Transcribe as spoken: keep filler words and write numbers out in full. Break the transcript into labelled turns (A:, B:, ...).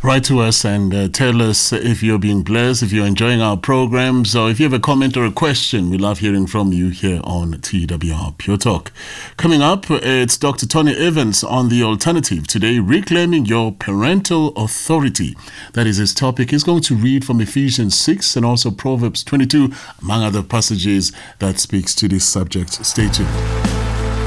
A: Write to us and uh, tell us if you're being blessed, if you're enjoying our programs, or if you have a comment or a question. We love hearing from you here on T W R Pure Talk. Coming up, it's Doctor Tony Evans on The Alternative. Today, reclaiming your parental authority. That is his topic. He's going to read from Ephesians six and also Proverbs twenty-two, among other passages that speaks to this subject. Stay tuned.